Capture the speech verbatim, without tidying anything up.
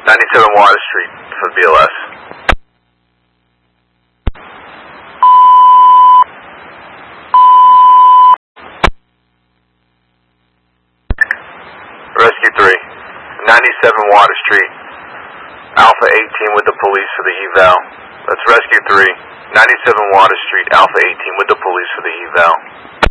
ninety-seven Water Street for B L S. Rescue three, ninety-seven Water Street, Alpha eighteen with the police for the eval. That's Rescue three, ninety-seven Water Street, Alpha eighteen with the police for the eval.